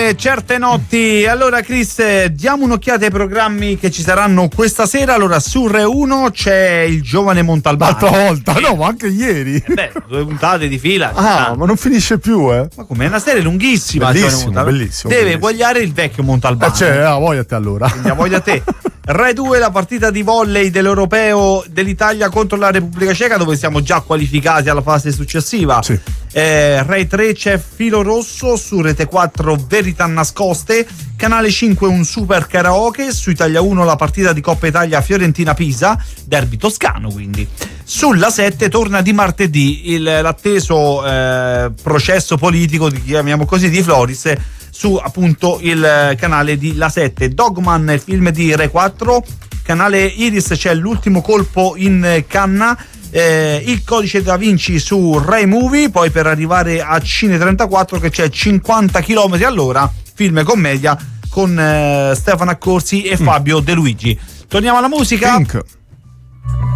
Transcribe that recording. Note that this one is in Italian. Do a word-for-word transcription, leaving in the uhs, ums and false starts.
come certe notti. Allora Chris, diamo un'occhiata ai programmi che ci saranno questa sera. Allora su Rai uno c'è Il Giovane Montalbano. L'altra volta, no, ma anche ieri. Eh beh, due puntate di fila. Ah, ma non finisce più, eh. Ma come? È una serie lunghissima. Bellissimo, bellissimo. Deve bellissimo. eguagliare il vecchio Montalbano. Eh, c'è, ah, voglia te allora. Quindi a voglia te. Rai due, la partita di volley dell'Europeo dell'Italia contro la Repubblica Ceca, dove siamo già qualificati alla fase successiva. Sì. Eh, Rai tre c'è Filo Rosso, su Rete quattro Verità Nascoste, Canale cinque un super karaoke, su Italia uno la partita di Coppa Italia Fiorentina-Pisa, derby toscano quindi. Sulla sette torna di martedì il, l'atteso eh, processo politico, chiamiamo così, di Floris, su appunto il canale di La sette. Dogman, il film di Rai quattro, canale Iris c'è L'ultimo colpo in canna, eh, Il codice da Vinci su Rai Movie, poi per arrivare a Cine trentaquattro che c'è cinquanta chilometri all'ora, film e commedia con eh, Stefano Accorsi e Fabio mm. De Luigi. Torniamo alla musica. Pink.